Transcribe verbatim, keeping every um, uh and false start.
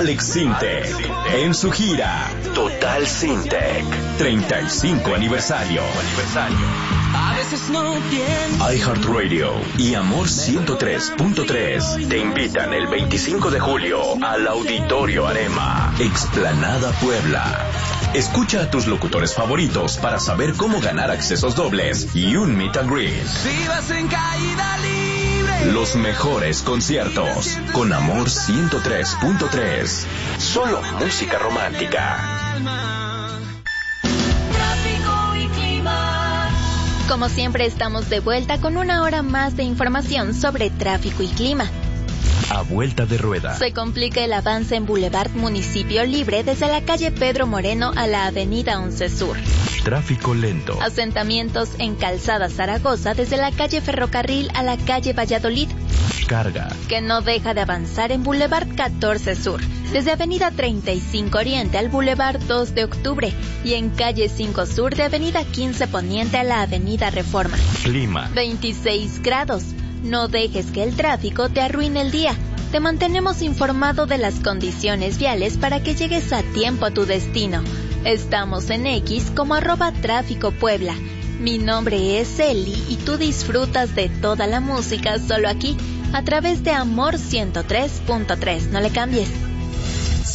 Alex Sintek en su gira Total Sintek treinta y cinco aniversario. A veces no pienso. iHeartRadio y Amor ciento tres punto tres te invitan el veinticinco de julio al Auditorio Arema, Explanada Puebla. Escucha a tus locutores favoritos para saber cómo ganar accesos dobles y un meet and greet. Si vas en caída libre. Los mejores conciertos con Amor ciento tres punto tres. Solo música romántica. Como siempre, estamos de vuelta con una hora más de información sobre tráfico y clima. A vuelta de rueda. Se complica el avance en Boulevard Municipio Libre desde la calle Pedro Moreno a la avenida once Sur. Tráfico lento. Asentamientos en Calzada Zaragoza desde la calle Ferrocarril a la calle Valladolid. Carga. Que no deja de avanzar en Boulevard catorce Sur, desde avenida treinta y cinco Oriente al Boulevard dos de Octubre y en calle cinco Sur de avenida quince Poniente a la avenida Reforma. Clima. veintiséis grados. No dejes que el tráfico te arruine el día. Te mantenemos informado de las condiciones viales para que llegues a tiempo a tu destino. Estamos en X como arroba tráfico Puebla. Mi nombre es Eli y tú disfrutas de toda la música solo aquí, a través de Amor ciento tres punto tres. No le cambies.